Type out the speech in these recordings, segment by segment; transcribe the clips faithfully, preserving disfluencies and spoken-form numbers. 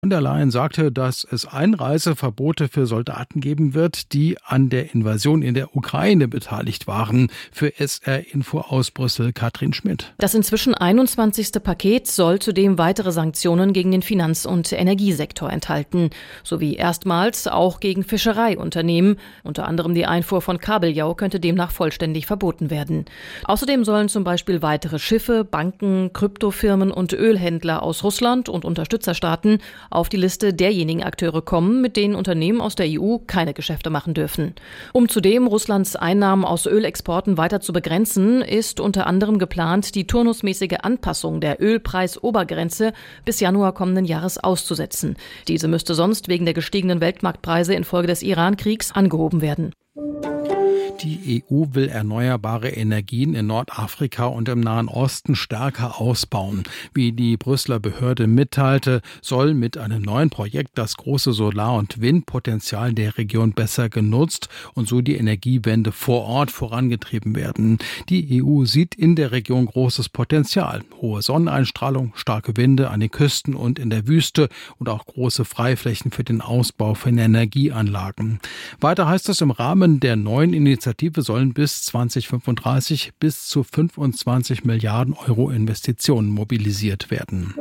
Von der Leyen sagte, dass es Einreiseverbote für Soldaten geben wird, die an der Invasion in der Ukraine beteiligt waren. Für S R-Info aus Brüssel Katrin Schmidt. Das inzwischen einundzwanzigste Paket soll zudem weitere Sanktionen gegen den Finanz- und Energiesektor enthalten, sowie erstmals auch gegen Fischereiunternehmen. Unter anderem die Einfuhr von Kabeljau könnte demnach vollständig verboten werden. Außerdem sollen zum Beispiel weitere Schiffe, Banken, Kryptofirmen und Ölhändler aus Russland und Unterstützerstaaten auf die Liste derjenigen Akteure kommen, mit denen Unternehmen aus der E U keine Geschäfte machen dürfen. Um zudem Russlands Einnahmen aus Ölexporten weiter zu begrenzen, ist unter anderem geplant, die turnusmäßige Anpassung der Ölpreisobergrenze bis Januar kommenden Jahres auszusetzen. Diese müsste sonst wegen der gestiegenen Weltmarktpreise infolge des Iran-Kriegs angehoben werden. Die E U will erneuerbare Energien in Nordafrika und im Nahen Osten stärker ausbauen. Wie die Brüsseler Behörde mitteilte, soll mit einem neuen Projekt das große Solar- und Windpotenzial der Region besser genutzt und so die Energiewende vor Ort vorangetrieben werden. Die E U sieht in der Region großes Potenzial. Hohe Sonneneinstrahlung, starke Winde an den Küsten und in der Wüste und auch große Freiflächen für den Ausbau von Energieanlagen. Weiter heißt es, im Rahmen der neuen Initiative sollen bis zweitausendfünfunddreißig bis zu fünfundzwanzig Milliarden Euro Investitionen mobilisiert werden.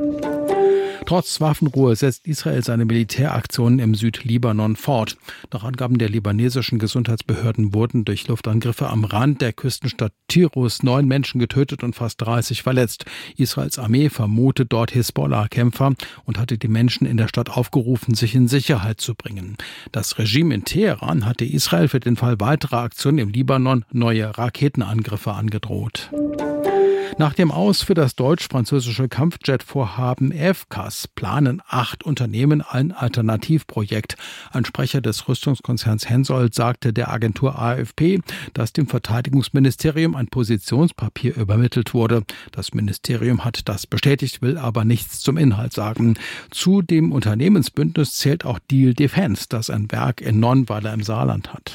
Trotz Waffenruhe setzt Israel seine Militäraktionen im Südlibanon fort. Nach Angaben der libanesischen Gesundheitsbehörden wurden durch Luftangriffe am Rand der Küstenstadt Tirus neun Menschen getötet und fast dreißig verletzt. Israels Armee vermutet dort Hisbollah-Kämpfer und hatte die Menschen in der Stadt aufgerufen, sich in Sicherheit zu bringen. Das Regime in Teheran hatte Israel für den Fall weiterer Aktionen im Libanon neue Raketenangriffe angedroht. Nach dem Aus für das deutsch-französische Kampfjet-Vorhaben F C A S planen acht Unternehmen ein Alternativprojekt. Ein Sprecher des Rüstungskonzerns Hensoldt sagte der Agentur A F P, dass dem Verteidigungsministerium ein Positionspapier übermittelt wurde. Das Ministerium hat das bestätigt, will aber nichts zum Inhalt sagen. Zu dem Unternehmensbündnis zählt auch Diehl Defense, das ein Werk in Nonnweiler im Saarland hat.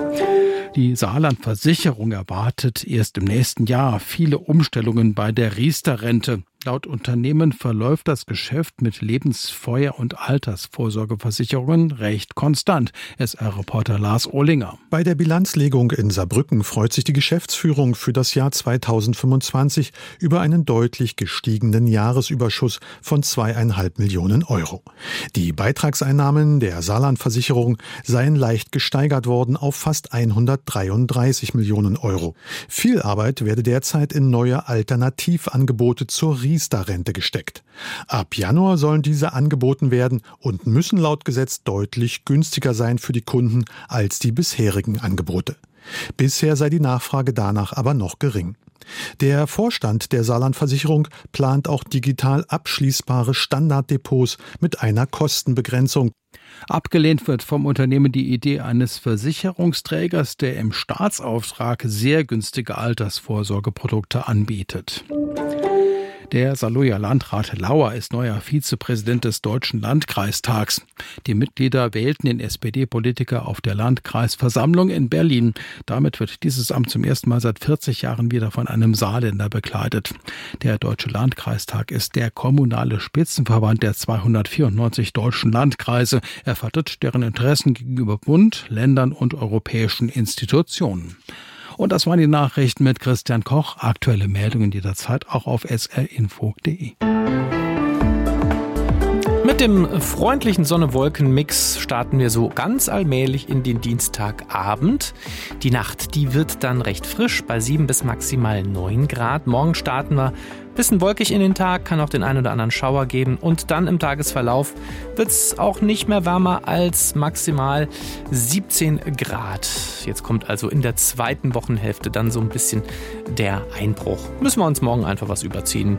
Die Saarland-Versicherung erwartet erst im nächsten Jahr viele Umstellungen bei der Riester-Rente. Laut Unternehmen verläuft das Geschäft mit Lebens-, Feuer- und Altersvorsorgeversicherungen recht konstant. S R-Reporter Lars Ohlinger. Bei der Bilanzlegung in Saarbrücken freut sich die Geschäftsführung für das Jahr zweitausendfünfundzwanzig über einen deutlich gestiegenen Jahresüberschuss von zweieinhalb Millionen Euro. Die Beitragseinnahmen der Saarland-Versicherung seien leicht gesteigert worden auf fast hundertdreiunddreißig Millionen Euro. Viel Arbeit werde derzeit in neue Alternativangebote zur Riester-Rente gesteckt. Ab Januar sollen diese angeboten werden und müssen laut Gesetz deutlich günstiger sein für die Kunden als die bisherigen Angebote. Bisher sei die Nachfrage danach aber noch gering. Der Vorstand der Saarland-Versicherung plant auch digital abschließbare Standarddepots mit einer Kostenbegrenzung. Abgelehnt wird vom Unternehmen die Idee eines Versicherungsträgers, der im Staatsauftrag sehr günstige Altersvorsorgeprodukte anbietet. Der Saarlouer Landrat Lauer ist neuer Vizepräsident des Deutschen Landkreistags. Die Mitglieder wählten den S P D-Politiker auf der Landkreisversammlung in Berlin. Damit wird dieses Amt zum ersten Mal seit vierzig Jahren wieder von einem Saarländer bekleidet. Der Deutsche Landkreistag ist der kommunale Spitzenverband der zweihundertvierundneunzig deutschen Landkreise. Er vertritt deren Interessen gegenüber Bund, Ländern und europäischen Institutionen. Und das waren die Nachrichten mit Christian Koch. Aktuelle Meldungen jederzeit auch auf s r info punkt d e. Mit dem freundlichen Sonne-Wolken-Mix starten wir so ganz allmählich in den Dienstagabend. Die Nacht, die wird dann recht frisch bei sieben bis maximal neun Grad. Morgen starten wir bisschen wolkig in den Tag, kann auch den einen oder anderen Schauer geben. Und dann im Tagesverlauf wird es auch nicht mehr wärmer als maximal siebzehn Grad. Jetzt kommt also in der zweiten Wochenhälfte dann so ein bisschen der Einbruch. Müssen wir uns morgen einfach was überziehen.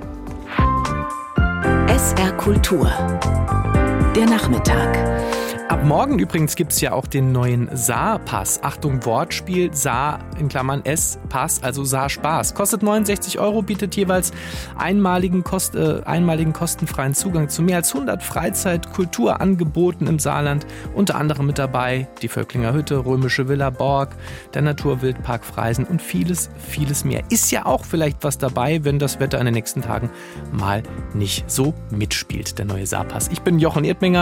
S R Kultur. Der Nachmittag. Ab morgen übrigens gibt es ja auch den neuen Saar-Pass. Achtung, Wortspiel, Saar in Klammern S-Pass, also Saar-Spaß. Kostet neunundsechzig Euro, bietet jeweils einmaligen, Kost, äh, einmaligen kostenfreien Zugang zu mehr als hundert Freizeit-Kulturangeboten im Saarland. Unter anderem mit dabei die Völklinger Hütte, Römische Villa Borg, der Naturwildpark Freisen und vieles, vieles mehr. Ist ja auch vielleicht was dabei, wenn das Wetter in den nächsten Tagen mal nicht so mitspielt, der neue Saar-Pass. Ich bin Jochen Erdminger.